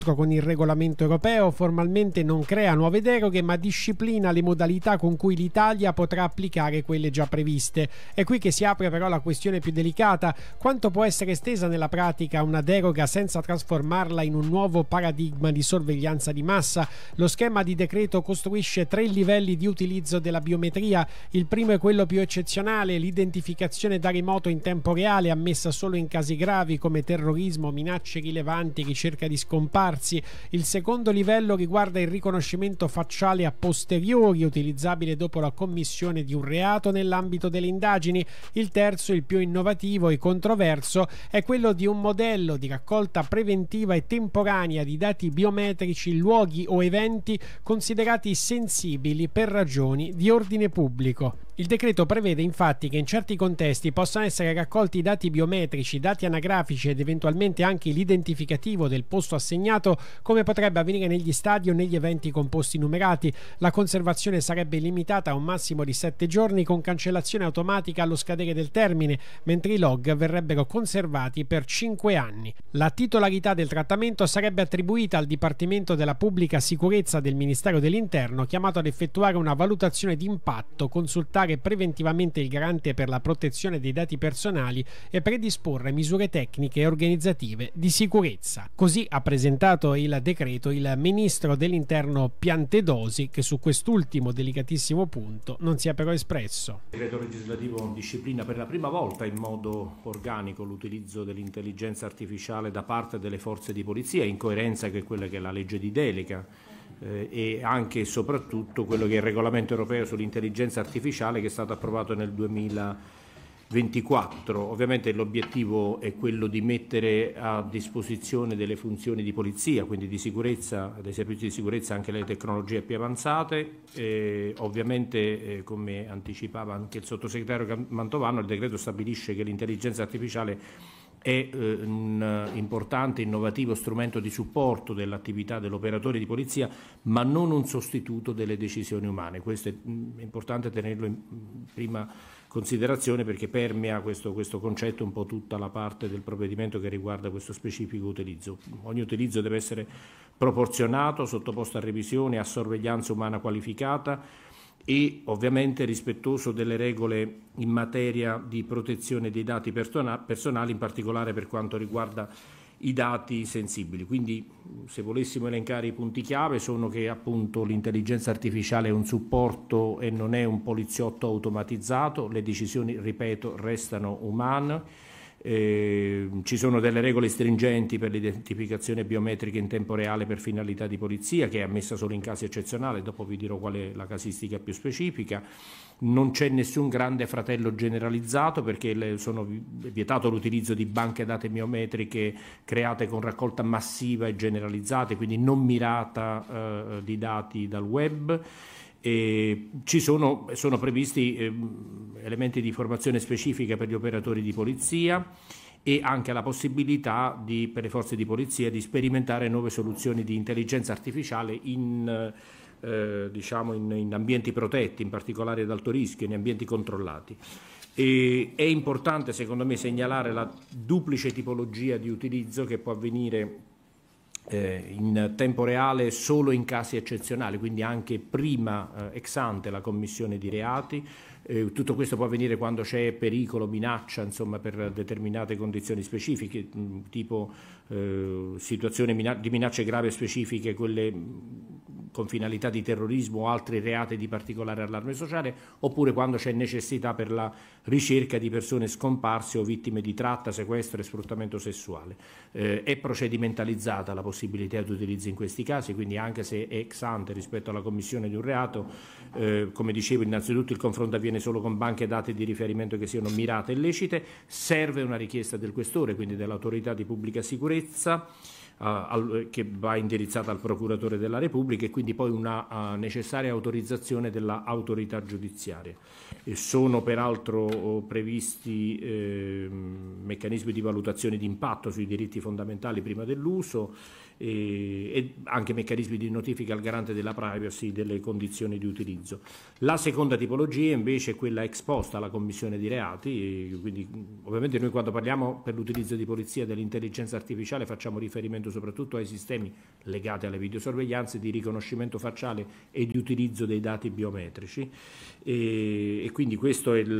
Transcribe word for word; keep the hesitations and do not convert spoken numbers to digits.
con il regolamento europeo formalmente non crea nuove deroghe, ma disciplina le modalità con cui l'Italia potrà applicare quelle già previste. È qui che si apre però la questione più delicata: quanto può essere estesa nella pratica una deroga senza trasformarla in un nuovo paradigma di sorveglianza di massa? Lo schema di decreto costruisce tre livelli di utilizzo della biometria. Il primo è quello più eccezionale, l'identificazione da remoto in tempo reale, ammessa solo in casi gravi come terrorismo, minacce rilevanti, ricerca di scomparsi. Il secondo livello riguarda il riconoscimento facciale a posteriori, utilizzabile dopo la commissione di un reato nell'ambito delle indagini. Il terzo, il più innovativo e controverso, è quello di un modello di raccolta preventiva e temporanea di dati biometrici, luoghi o eventi considerati sensibili per ragioni di ordine pubblico. Il decreto prevede infatti che in certi contesti possano essere raccolti dati biometrici, dati anagrafici ed eventualmente anche l'identificativo del posto assegnato, come potrebbe avvenire negli stadi o negli eventi con posti numerati. La conservazione sarebbe limitata a un massimo di sette giorni con cancellazione automatica allo scadere del termine, mentre i log verrebbero conservati per cinque anni. La titolarità del trattamento sarebbe attribuita al Dipartimento della Pubblica Sicurezza del Ministero dell'Interno, chiamato ad effettuare una valutazione di impatto, consultare preventivamente il garante per la protezione dei dati personali e predisporre misure tecniche e organizzative di sicurezza. Così ha presentato il decreto il ministro dell'Interno Piantedosi, che su quest'ultimo delicatissimo punto non si è però espresso. Il decreto legislativo disciplina per la prima volta in modo organico l'utilizzo dell'intelligenza artificiale da parte delle forze di polizia, in coerenza con quella che è la legge di delega eh, e anche e soprattutto quello che è il regolamento europeo sull'intelligenza artificiale, che è stato approvato nel duemilaventiquattro. Ovviamente l'obiettivo è quello di mettere a disposizione delle funzioni di polizia, quindi di sicurezza, dei servizi di sicurezza, anche le tecnologie più avanzate. E ovviamente, eh, come anticipava anche il sottosegretario Mantovano, il decreto stabilisce che l'intelligenza artificiale è eh, un importante, innovativo strumento di supporto dell'attività dell'operatore di polizia, ma non un sostituto delle decisioni umane. Questo è mh, importante tenerlo in prima considerazione, perché permea questo, questo concetto un po' tutta la parte del provvedimento che riguarda questo specifico utilizzo. Ogni utilizzo deve essere proporzionato, sottoposto a revisione, a sorveglianza umana qualificata e ovviamente rispettoso delle regole in materia di protezione dei dati personali, in particolare per quanto riguarda i dati sensibili. Quindi, se volessimo elencare i punti chiave, sono che appunto l'intelligenza artificiale è un supporto e non è un poliziotto automatizzato, le decisioni, ripeto, restano umane. Eh, ci sono delle regole stringenti per l'identificazione biometrica in tempo reale per finalità di polizia, che è ammessa solo in casi eccezionali, dopo vi dirò qual è la casistica più specifica. Non c'è nessun grande fratello generalizzato, perché sono vietato l'utilizzo di banche dati biometriche create con raccolta massiva e generalizzate, quindi non mirata eh, di dati dal web. E ci sono, sono previsti eh, elementi di formazione specifica per gli operatori di polizia e anche la possibilità di, per le forze di polizia, di sperimentare nuove soluzioni di intelligenza artificiale in, eh, diciamo in, in ambienti protetti, in particolare ad alto rischio, in ambienti controllati. E è importante secondo me segnalare la duplice tipologia di utilizzo che può avvenire Eh, in tempo reale solo in casi eccezionali, quindi anche prima eh, ex ante la commissione di reati. Eh, tutto questo può avvenire quando c'è pericolo, minaccia, insomma, per determinate condizioni specifiche, mh, tipo eh, situazioni mina- di minacce gravi e specifiche, quelle mh, con finalità di terrorismo o altri reati di particolare allarme sociale, oppure quando c'è necessità per la ricerca di persone scomparse o vittime di tratta, sequestro e sfruttamento sessuale. Eh, è procedimentalizzata la possibilità di utilizzo in questi casi, quindi anche se è ex ante rispetto alla commissione di un reato, eh, come dicevo, innanzitutto il confronto avviene solo con banche dati di riferimento che siano mirate e lecite, serve una richiesta del questore, quindi dell'autorità di pubblica sicurezza, Al, che va indirizzata al procuratore della Repubblica, e quindi poi una uh, necessaria autorizzazione dell'autorità giudiziaria. E sono peraltro oh, previsti eh, meccanismi di valutazione di impatto sui diritti fondamentali prima dell'uso, e, e anche meccanismi di notifica al garante della privacy delle condizioni di utilizzo. La seconda tipologia invece è quella ex post alla commissione di reati, quindi ovviamente noi quando parliamo per l'utilizzo di polizia dell'intelligenza artificiale facciamo riferimento soprattutto ai sistemi legati alle videosorveglianze di riconoscimento facciale e di utilizzo dei dati biometrici, e, e quindi questo è il,